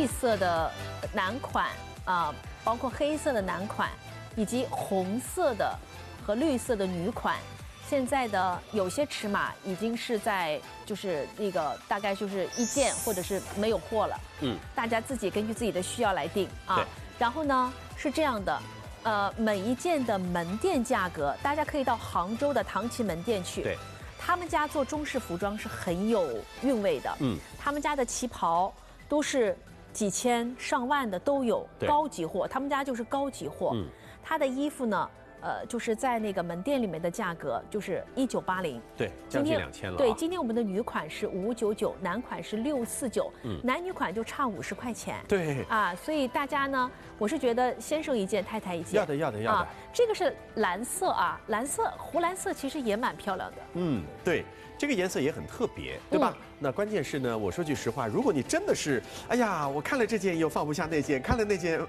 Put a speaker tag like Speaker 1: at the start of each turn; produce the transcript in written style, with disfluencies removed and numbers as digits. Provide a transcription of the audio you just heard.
Speaker 1: 绿色的男款啊，包括黑色的男款，以及红色的和绿色的女款。现在的有些尺码已经是在就是那个大概就是一件或者是没有货了，大家自己根据自己的需要来定啊。然后呢是这样的，每一件的门店价格，大家可以到杭州的唐奇门店去，他们家做中式服装是很有韵味的，他们家的旗袍都是几千上万的都有，高级货，他们家就是高级货，他的衣服呢。就是在那个门店里面的价格就是1980，
Speaker 2: 对，将近2000了。
Speaker 1: 对，今天我们的女款是5599，男款是649，男女款就差50块钱。
Speaker 2: 对
Speaker 1: 啊，所以大家呢，我是觉得先生一件，太太一件。
Speaker 2: 要的。啊，
Speaker 1: 这个是蓝色啊，蓝色湖蓝色其实也蛮漂亮的。
Speaker 2: 对。这个颜色也很特别，对吧？那关键是呢，我说句实话，如果你真的是，哎呀，我看了这件又放不下那件，看了那件